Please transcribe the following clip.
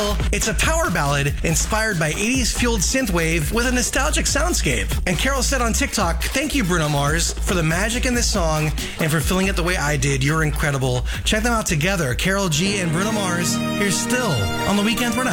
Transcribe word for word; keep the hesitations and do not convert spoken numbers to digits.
Still, it's a power ballad inspired by eighties fueled synthwave with a nostalgic soundscape. And Carol said on TikTok, "Thank you, Bruno Mars, for the magic in this song and for filling it the way I did. You're incredible." Check them out together, Carol G and Bruno Mars. Here's Still on the Weekend Rundown.